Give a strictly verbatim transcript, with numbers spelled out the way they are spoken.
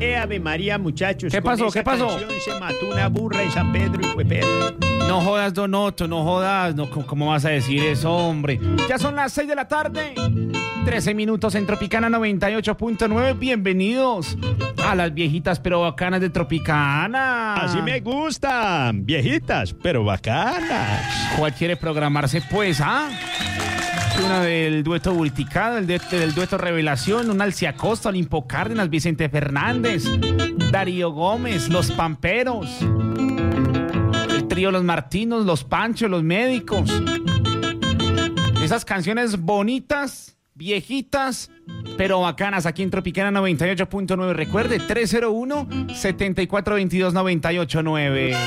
Eh, Ave María, muchachos. ¿Qué con pasó? esa ¿Qué pasó? canción se mató una burra en San Pedro y fue Pedro. No jodas, Donoto, no jodas. No, ¿cómo- ¿Cómo vas a decir eso, hombre? Ya son las seis de la tarde. trece minutos en Tropicana noventa y ocho punto nueve. Bienvenidos a las viejitas pero bacanas de Tropicana. Así me gustan. Viejitas, pero bacanas. ¿Cuál quiere programarse, pues, ah? Una del dueto Bulticado, el de- del dueto Revelación, un Alcia Costa, Olimpo Cárdenas, Vicente Fernández, Darío Gómez, Los Pamperos, el trío Los Martinos, Los Panchos, Los Médicos. Esas canciones bonitas, viejitas, pero bacanas aquí en Tropicana noventa y ocho punto nueve. Recuerde, tres cero uno, siete cuatro dos dos, nueve ocho nueve.